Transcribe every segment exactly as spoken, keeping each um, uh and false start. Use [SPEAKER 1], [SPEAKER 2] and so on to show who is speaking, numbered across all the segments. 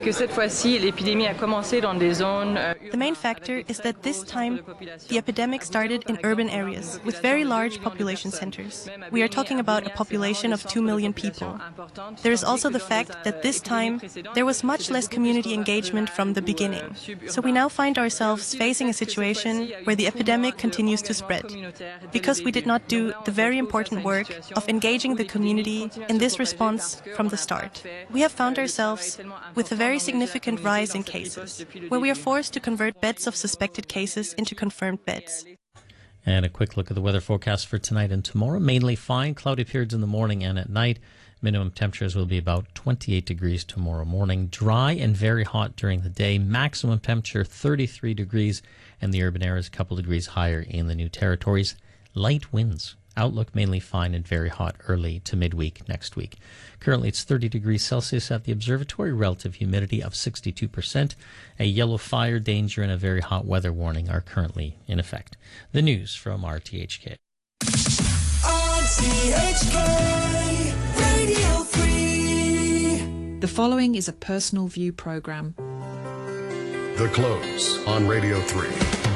[SPEAKER 1] The main factor is that this time the epidemic started in urban areas with very large population centers. We are talking about a population of two million people. There is also the fact that this time there was much less community engagement from the beginning. So we now find ourselves facing a situation where the epidemic continues to spread, because we did not do the very important work of engaging the community in this response from the start. We have found ourselves with a very significant rise in cases, where we are forced to convert beds of suspected cases into confirmed beds.
[SPEAKER 2] And a quick look at the weather forecast for tonight and tomorrow. Mainly fine, cloudy periods in the morning and at night. Minimum temperatures will be about twenty-eight degrees tomorrow morning. Dry and very hot during the day. Maximum temperature thirty-three degrees in the urban areas, a couple degrees higher in the New Territories. Light winds. Outlook mainly fine and very hot early to midweek next week. Currently it's thirty degrees Celsius at the observatory, relative humidity of sixty-two percent. A yellow fire danger and a very hot weather warning are currently in effect. The news from R T H K.
[SPEAKER 3] R T H K Radio three.
[SPEAKER 4] The following is a personal view program.
[SPEAKER 5] The Close on Radio three.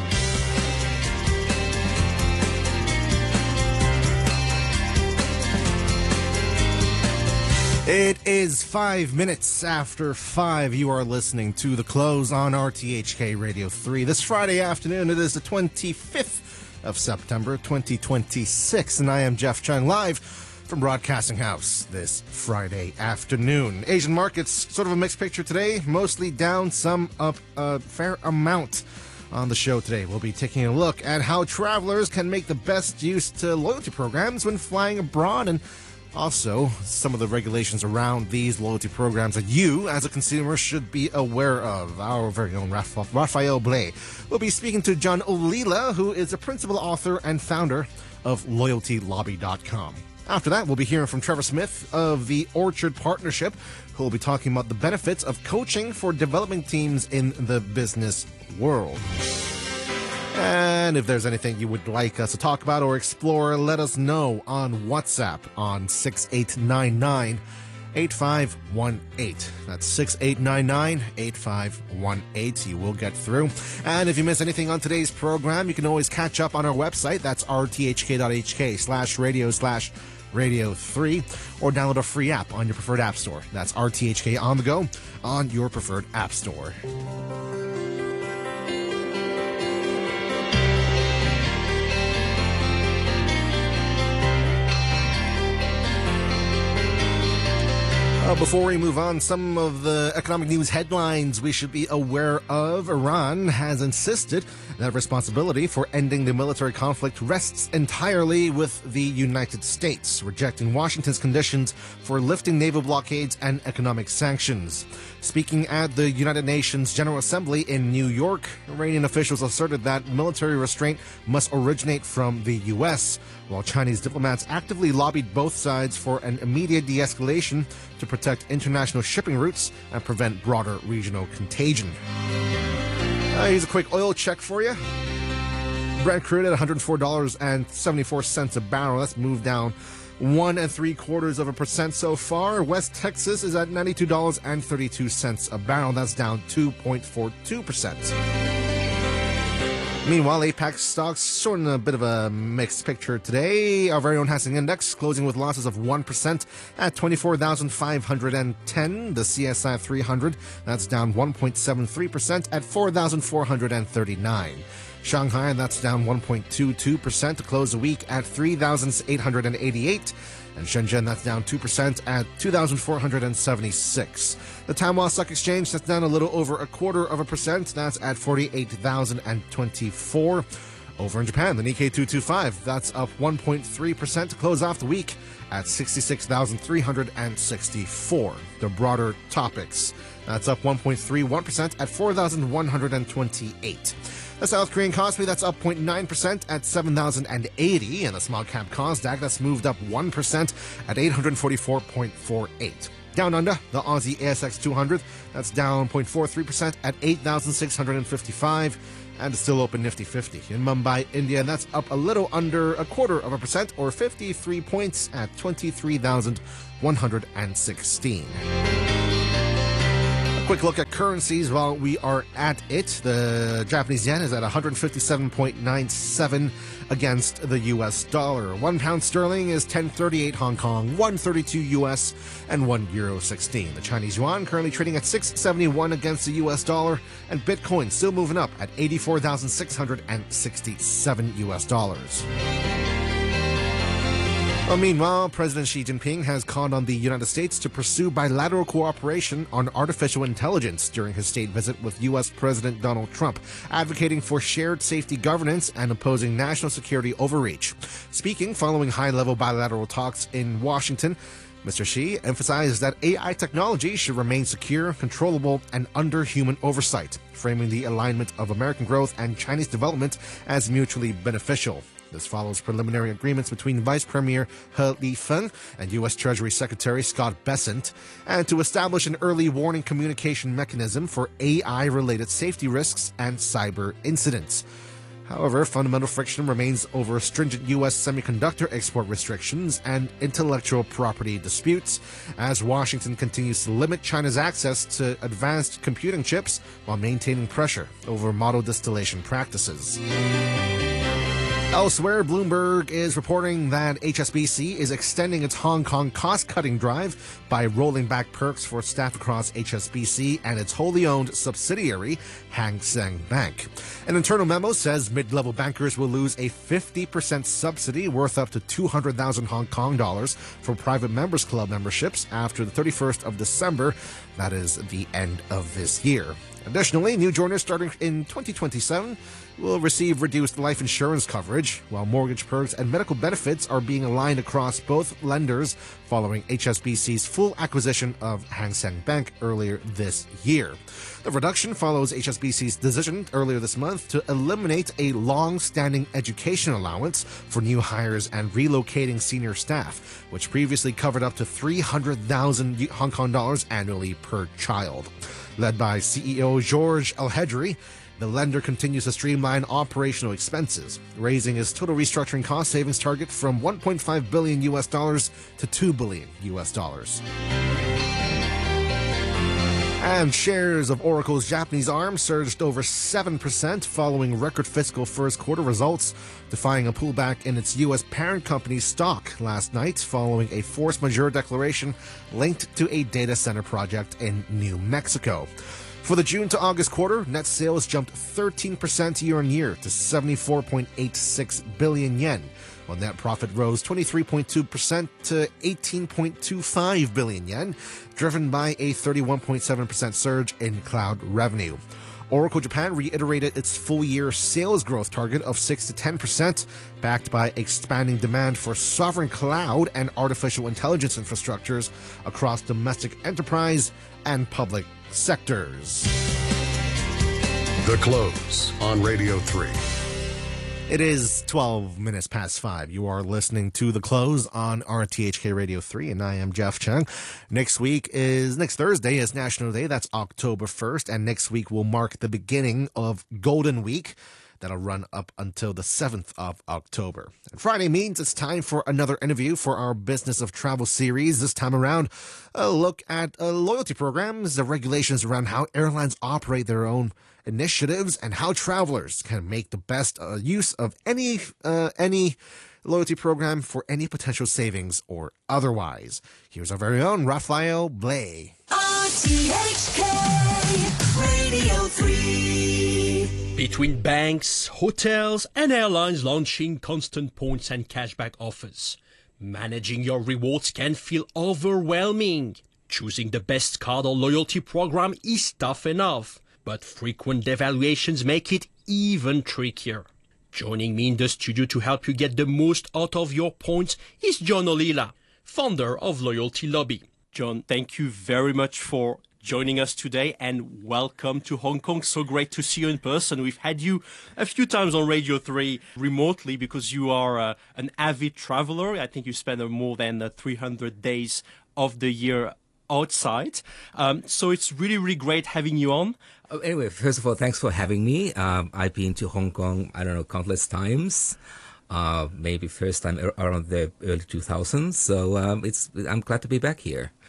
[SPEAKER 6] It is five minutes after five. You are listening to The Close on R T H K Radio three. This Friday afternoon, it is the twenty-fifth of September, twenty twenty-six, and I am Jeff Chung, live from Broadcasting House this Friday afternoon. Asian markets, sort of a mixed picture today, mostly down, some up a fair amount. On the show today, we'll be taking a look at how travelers can make the best use to loyalty programs when flying abroad, and also some of the regulations around these loyalty programs that you, as a consumer, should be aware of. Our very own Raphael Blay will be speaking to John Olila, who is the principal author and founder of loyalty lobby dot com. After that, we'll be hearing from Trevor Smith of the Orchard Partnership, who will be talking about the benefits of coaching for developing teams in the business world. And if there's anything you would like us to talk about or explore, let us know on WhatsApp on six eight nine nine, eight five one eight. That's six eight nine nine, eight five one eight. You will get through. And if you miss anything on today's program, you can always catch up on our website. That's r t h k dot h k slash radio slash radio three, or download a free app on your preferred app store. That's R T H K on the go on your preferred app store. Uh, before we move on, some of the economic news headlines we should be aware of. Iran has insisted that responsibility for ending the military conflict rests entirely with the United States, rejecting Washington's conditions for lifting naval blockades and economic sanctions. Speaking at the United Nations General Assembly in New York, Iranian officials asserted that military restraint must originate from the U S, while Chinese diplomats actively lobbied both sides for an immediate de-escalation to protect international shipping routes and prevent broader regional contagion. Uh, here's a quick oil check for you. Brent crude at one hundred four dollars and seventy-four cents a barrel. That's moved down one and three quarters of a percent so far. West Texas is at ninety-two dollars and thirty-two cents a barrel. That's down two point four two percent. Meanwhile, APAC stocks showing a bit of a mixed picture today. Our very own Hang Seng Index closing with losses of one percent at twenty-four thousand five hundred ten. The C S I three hundred, that's down one point seven three percent at four thousand four hundred thirty-nine. Shanghai, that's down one point two two percent to close the week at three thousand eight hundred eighty-eight. And Shenzhen, that's down two percent at two thousand four hundred seventy-six. The Taiwan Stock Exchange, that's down a little over a quarter of a percent. That's at forty-eight thousand twenty-four. Over in Japan, the Nikkei two twenty-five, that's up one point three percent to close off the week at sixty-six thousand three hundred sixty-four. The broader topics, that's up one point three one percent at four thousand one hundred twenty-eight. The South Korean Kospi, that's up zero point nine percent at seven thousand eighty. And the small cap Kosdaq, that's moved up one percent at eight hundred forty-four point four eight. Down under, the Aussie A S X two hundred, that's down zero point four three percent at eight thousand six hundred fifty-five. And the still open Nifty fifty in Mumbai, India, and that's up a little under a quarter of a percent or fifty-three points at twenty-three thousand one hundred sixteen. Quick look at currencies while we are at it. The Japanese yen is at one fifty-seven point nine seven against the U S dollar. One pound sterling is ten thirty-eight Hong Kong, one thirty-two U S, and one euro sixteen. The Chinese yuan currently trading at six seventy-one against the U S dollar, and Bitcoin still moving up at eighty-four thousand six hundred sixty-seven U S dollars. Well, meanwhile, President Xi Jinping has called on the United States to pursue bilateral cooperation on artificial intelligence during his state visit with U S. President Donald Trump, advocating for shared safety governance and opposing national security overreach. Speaking following high-level bilateral talks in Washington, Mister Xi emphasized that A I technology should remain secure, controllable, and under human oversight, framing the alignment of American growth and Chinese development as mutually beneficial. This follows preliminary agreements between Vice Premier He Lifeng and U S. Treasury Secretary Scott Bessent, and to establish an early warning communication mechanism for A I-related safety risks and cyber incidents. However, fundamental friction remains over stringent U S semiconductor export restrictions and intellectual property disputes, as Washington continues to limit China's access to advanced computing chips while maintaining pressure over model distillation practices. Elsewhere, Bloomberg is reporting that H S B C is extending its Hong Kong cost-cutting drive by rolling back perks for staff across H S B C and its wholly owned subsidiary, Hang Seng Bank. An internal memo says mid-level bankers will lose a fifty percent subsidy worth up to two hundred thousand Hong Kong dollars for private members club memberships after the thirty-first of December, that is the end of this year. Additionally, new joiners starting in twenty twenty-seven will receive reduced life insurance coverage, while mortgage perks and medical benefits are being aligned across both lenders following H S B C's full acquisition of Hang Seng Bank earlier this year. The reduction follows H S B C's decision earlier this month to eliminate a long-standing education allowance for new hires and relocating senior staff, which previously covered up to three hundred thousand Hong Kong dollars annually per child. Led by C E O George Alhedri, the lender continues to streamline operational expenses, raising its total restructuring cost savings target from one point five billion U S dollars to two billion U S dollars. And shares of Oracle's Japanese arm surged over seven percent following record fiscal first quarter results, defying a pullback in its U S parent company's stock last night following a force majeure declaration linked to a data center project in New Mexico. For the June to August quarter, net sales jumped thirteen percent year-on-year to seventy-four point eight six billion yen, while net profit rose twenty-three point two percent to eighteen point two five billion yen, driven by a thirty-one point seven percent surge in cloud revenue. Oracle Japan reiterated its full-year sales growth target of six to ten percent, backed by expanding demand for sovereign cloud and artificial intelligence infrastructures across domestic enterprise and public sectors.
[SPEAKER 5] The Close on Radio three.
[SPEAKER 6] It is twelve minutes past five. You are listening to The Close on R T H K Radio three, and I am Jeff Chung. Next week is, next Thursday is National Day. That's October first, and next week will mark the beginning of Golden Week. That'll run up until the seventh of October. And Friday means it's time for another interview for our Business of Travel series. This time around, a look at uh, loyalty programs, the regulations around how airlines operate their own initiatives, and how travelers can make the best uh, use of any uh, any loyalty program for any potential savings or otherwise. Here's our very own Raphael Blay.
[SPEAKER 3] R T H K Radio three.
[SPEAKER 7] Between banks, hotels, and airlines launching constant points and cashback offers, managing your rewards can feel overwhelming. Choosing the best card or loyalty program is tough enough, but frequent devaluations make it even trickier. Joining me in the studio to help you get the most out of your points is John Olila, founder of Loyalty Lobby. John, thank you very much for joining us today, and welcome to Hong Kong. So great to see you in person. We've had you a few times on Radio three remotely because you are uh, an avid traveler. I think you spend uh, more than uh, three hundred days of the year outside. Um, so it's really, really great having you on.
[SPEAKER 8] Oh, anyway, first of all, thanks for having me. Um, I've been to Hong Kong, I don't know, countless times. Uh, maybe first time around the early two thousands. So um, it's I'm glad to be back here.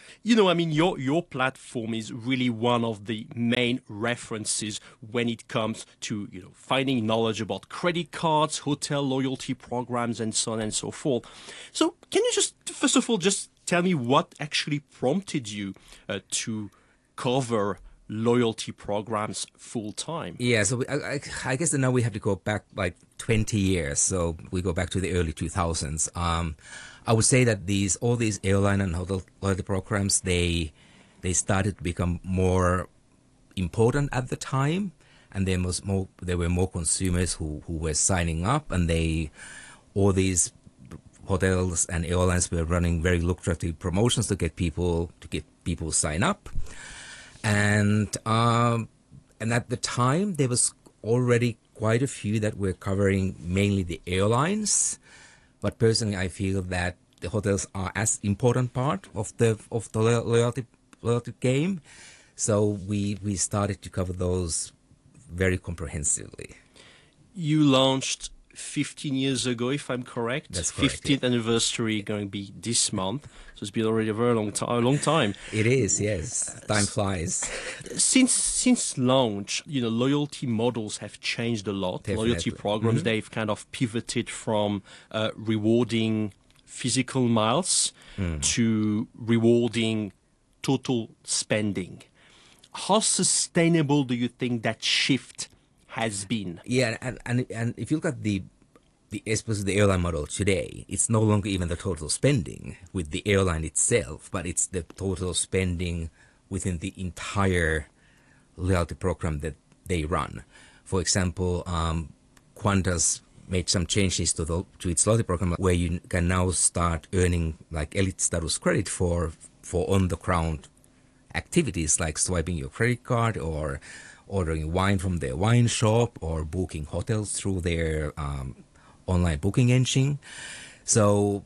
[SPEAKER 7] You know, I mean, your your platform is really one of the main references when it comes to, you know, finding knowledge about credit cards, hotel loyalty programs, and so on and so forth. So can you just, first of all, just tell me what actually prompted you uh, to cover loyalty programs full time?
[SPEAKER 8] Yeah, so we, I, I guess now we have to go back like twenty years. So we go back to the early two thousands. Um, I would say that these all these airline and hotel loyalty programs, they they started to become more important at the time, and there was more there were more consumers who, who were signing up, and they all these hotels and airlines were running very lucrative promotions to get people to get people sign up, and um, and at the time there was already quite a few that were covering mainly the airlines. But personally, I feel that the hotels are as important part of the of the loyalty loyalty game. So we we started to cover those very comprehensively.
[SPEAKER 7] You launched fifteen years ago, if I'm correct.
[SPEAKER 8] That's correct.
[SPEAKER 7] fifteenth
[SPEAKER 8] Yeah.
[SPEAKER 7] anniversary going to be this month, so it's been already a very long time. A long time.
[SPEAKER 8] It is, yes. Time flies.
[SPEAKER 7] Since since launch, you know, loyalty models have changed a lot.
[SPEAKER 8] Definitely.
[SPEAKER 7] Loyalty programs,
[SPEAKER 8] Mhm.
[SPEAKER 7] they've kind of pivoted from uh, rewarding physical miles
[SPEAKER 8] Mm.
[SPEAKER 7] to rewarding total spending. How sustainable do you think that shift has been?
[SPEAKER 8] Yeah, and, and and if you look at the the especially the airline model today, it's no longer even the total spending with the airline itself, but it's the total spending within the entire loyalty program that they run. For example, um, Qantas made some changes to the to its loyalty program where you can now start earning like elite status credit for for on the ground activities like swiping your credit card or ordering wine from their wine shop or booking hotels through their um, online booking engine. So,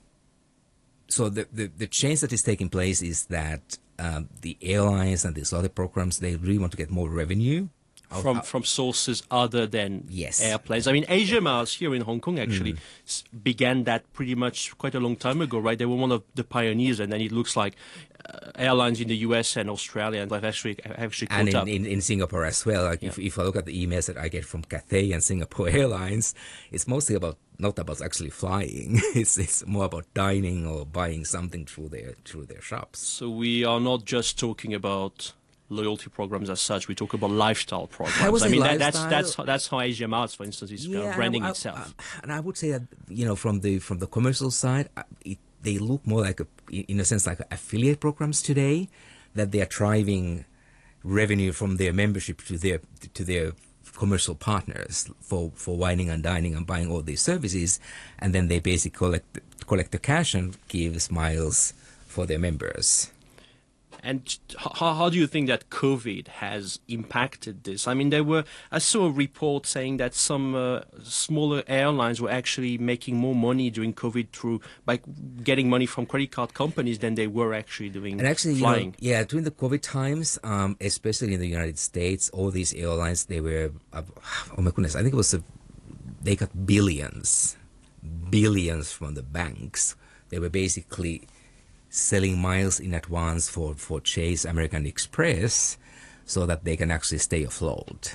[SPEAKER 8] so the, the, the change that is taking place is that um, the airlines and these other programs, they really want to get more revenue.
[SPEAKER 7] From
[SPEAKER 8] Of-
[SPEAKER 7] from sources other than
[SPEAKER 8] Yes.
[SPEAKER 7] airplanes. I mean, Asia Miles here in Hong Kong actually s- began that pretty much quite a long time ago, right? They were one of the pioneers, and then it looks like uh, airlines in the U S and Australia have actually have actually caught
[SPEAKER 8] and in,
[SPEAKER 7] up.
[SPEAKER 8] in, in Singapore as well. Like if, if I look at the emails that I get from Cathay and Singapore Airlines, it's mostly about not about actually flying. it's it's more about dining or buying something through their through their shops.
[SPEAKER 7] So we are not just talking about loyalty programs as such. We talk about lifestyle programs.
[SPEAKER 8] would
[SPEAKER 7] I
[SPEAKER 8] say
[SPEAKER 7] mean, that, that's
[SPEAKER 8] lifestyle.
[SPEAKER 7] that's how- that's how Asia Miles, for instance, is kind of
[SPEAKER 8] and I-
[SPEAKER 7] branding
[SPEAKER 8] I-
[SPEAKER 7] itself.
[SPEAKER 8] I- and I would say that you know from the from the commercial side, uh, it, they look more like a, in a sense like affiliate programs today, that they are driving revenue from their membership to their to their commercial partners for for wining and dining and buying all these services, and then they basically collect collect the cash and give miles for their members.
[SPEAKER 7] And how, how do you think that COVID has impacted this? I mean, there were, I saw a report saying that some uh, smaller airlines were actually making more money during COVID through by getting money from credit card companies than they were actually doing
[SPEAKER 8] And actually, you
[SPEAKER 7] flying.
[SPEAKER 8] know, yeah, during the COVID times, um, especially in the United States, all these airlines, they were, uh, oh my goodness, I think it was, a, they got billions, billions from the banks. They were basically selling miles in advance for, for Chase, American Express, so that they can actually stay afloat.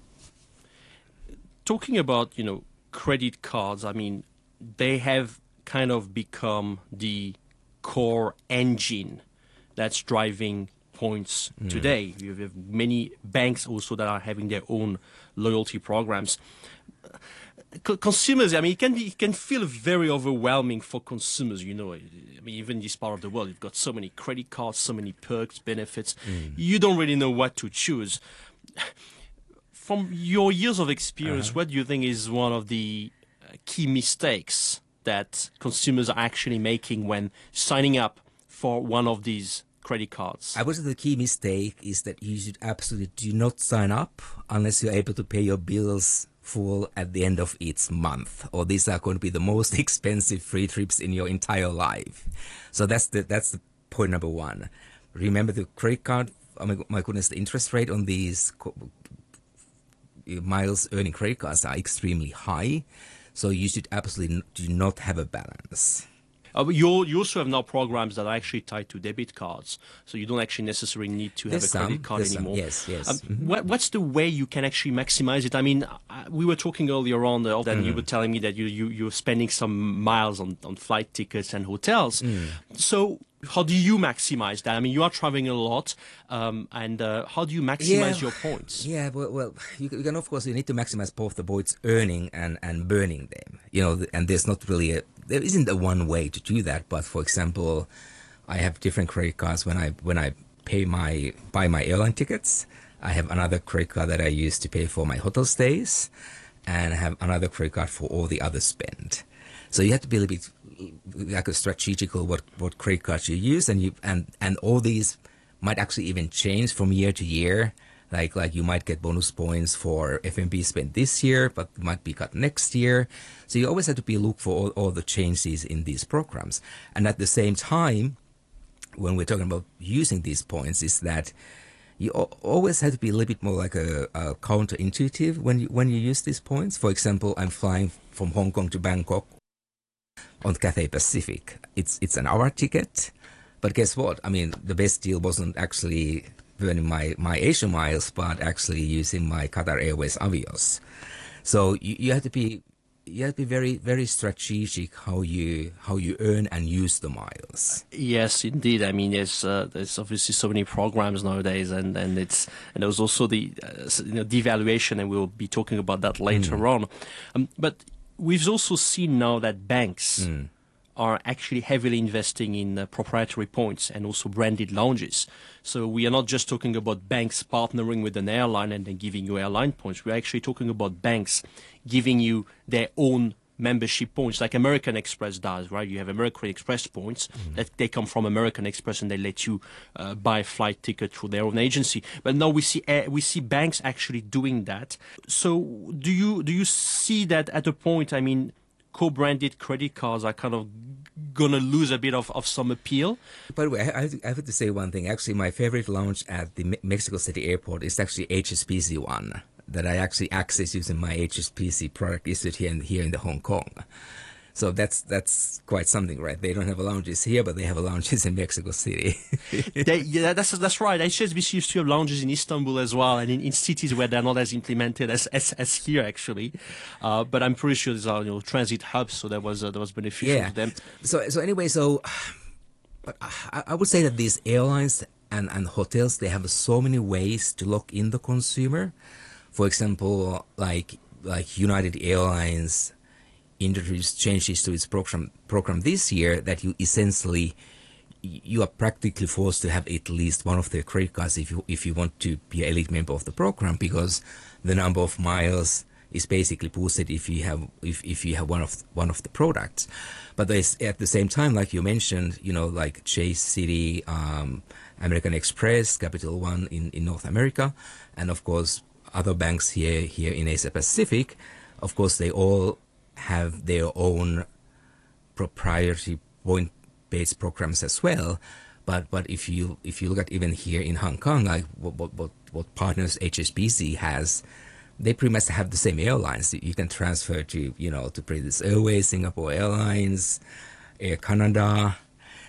[SPEAKER 7] Talking about, you know, credit cards, I mean, they have kind of become the core engine that's driving points
[SPEAKER 8] Mm.
[SPEAKER 7] today. You have many banks also that are having their own loyalty programs. Co- consumers, I mean, it can be, it can feel very overwhelming for consumers. You know, I mean, even in this part of the world, you've got so many credit cards, so many perks, benefits. You don't really know what to choose. From your years of experience, what do you think is one of the uh, key mistakes that consumers are actually making when signing up for one of these credit cards?
[SPEAKER 8] I would say the key mistake is that you should absolutely do not sign up unless you're able to pay your bills full at the end of each month, or these are going to be the most expensive free trips in your entire life. So that's the that's the point number one. Remember the credit card. Oh my, my goodness, the interest rate on these co- miles earning credit cards are extremely high. So you should absolutely n- do not have a balance.
[SPEAKER 7] Uh, but you you also have now programs that are actually tied to debit cards, so you don't actually necessarily need to have
[SPEAKER 8] There's
[SPEAKER 7] a credit
[SPEAKER 8] some,
[SPEAKER 7] card
[SPEAKER 8] there's some,
[SPEAKER 7] anymore.
[SPEAKER 8] yes, yes.
[SPEAKER 7] Um,
[SPEAKER 8] Mhm.
[SPEAKER 7] what, what's the way you can actually maximize it? I mean, uh, we were talking earlier on uh, that you were telling me that you, you you're spending some miles on, on flight tickets and hotels. So how do you maximize that? I mean, you are traveling a lot, um, and uh, how do you maximize your points?
[SPEAKER 8] Yeah, well, well you, you can, of course, you need to maximize both the points earning and, and burning them. You know, and there's not really a, there isn't a one way to do that. But for example, I have different credit cards when I when I pay my buy my airline tickets. I have another credit card that I use to pay for my hotel stays, and I have another credit card for all the other spend. So you have to be a little bit like a strategical what, what credit cards you use, and you and, and all these might actually even change from year to year. Like like you might get bonus points for F and B spent this year, but might be cut next year. So you always have to be look for all, all the changes in these programs. And at the same time, when we're talking about using these points, is that you always have to be a little bit more like a, a counterintuitive when you when you use these points. For example, I'm flying from Hong Kong to Bangkok on Cathay Pacific. It's it's an hour ticket, but guess what? I mean, the best deal wasn't actually burning my, my Asia miles, but actually using my Qatar Airways Avios. So you, you have to be you have to be very very strategic how you how you earn and use the miles.
[SPEAKER 7] Yes, indeed. I mean, there's uh, there's obviously so many programs nowadays, and, and it's and there was also the uh, you know devaluation, and we'll be talking about that later mm. on. Um, but we've also seen now that banks mm. are actually heavily investing in uh, proprietary points and also branded lounges. So we are not just talking about banks partnering with an airline and then giving you airline points. We're actually talking about banks giving you their own membership points, like American Express does, right? You have American Express points mm. that they come from American Express, and they let you uh, buy a flight ticket through their own agency. But now we see uh, we see banks actually doing that. So do you do you see that at a point? I mean, co-branded credit cards are kind of gonna lose a bit of, of some appeal.
[SPEAKER 8] By the way, I have, to, I have to say one thing. Actually, my favorite lounge at the Me- Mexico City airport is actually H S B C one that I actually access using my H S B C product issued here in, here in the Hong Kong. So that's that's quite something, right? They don't have lounges here, but they have lounges in Mexico City.
[SPEAKER 7] they, yeah, that's that's right. H S B C used to have lounges in Istanbul as well, and in, in cities where they're not as implemented as as, as here actually. Uh, but I'm pretty sure these are you know transit hubs, so that was uh, that was beneficial
[SPEAKER 8] yeah.
[SPEAKER 7] to them.
[SPEAKER 8] So so anyway, so but I, I would say that these airlines and, and hotels, they have so many ways to lock in the consumer. For example, like like United Airlines introduced changes to its program program this year that you essentially you are practically forced to have at least one of their credit cards if you if you want to be an elite member of the program, because the number of miles is basically boosted if you have if, if you have one of one of the products. But there's at the same time, like you mentioned, you know, like Chase City, um, American Express, Capital One in, in North America, and of course other banks here here in Asia Pacific. Of course, they all have their own proprietary point-based programs as well. But but if you if you look at even here in Hong Kong, like what what what, what partners H S B C has, they pretty much have the same airlines. You can transfer to you know to British Airways, Singapore Airlines, Air Canada.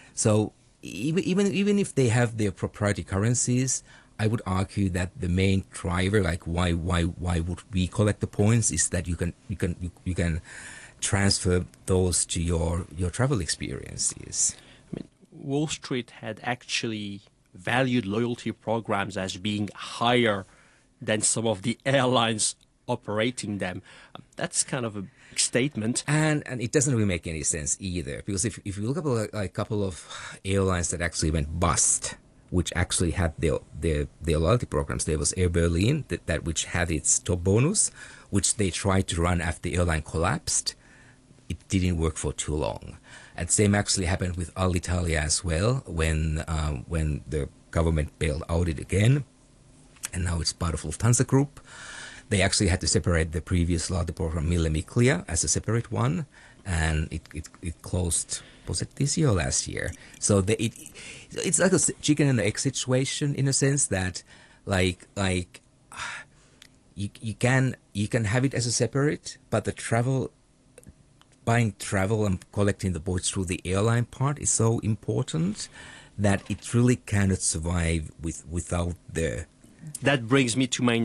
[SPEAKER 8] So even even even if they have their proprietary currencies, I would argue that the main driver, like why why why would we collect the points, is that you can you can you, you can transfer those to your your travel experiences.
[SPEAKER 7] I mean, Wall Street had actually valued loyalty programs as being higher than some of the airlines operating them. That's kind of a big statement,
[SPEAKER 8] and and it doesn't really make any sense either, because if if you look at like, like a couple of airlines that actually went bust, which actually had their, their their loyalty programs. There was Air Berlin, that, that which had its top bonus, which they tried to run after the airline collapsed. It didn't work for too long. And same actually happened with Alitalia as well, when um, when the government bailed out it again, and now it's part of Lufthansa Group. They actually had to separate the previous loyalty program, Mille Miglia, as a separate one, and it, it, it closed, was it this year or last year? So the, it it's like a chicken and egg situation in a sense that, like like, you you can you can have it as a separate, but the travel buying travel and collecting the points through the airline part is so important that it really cannot survive with without the
[SPEAKER 7] That brings me to my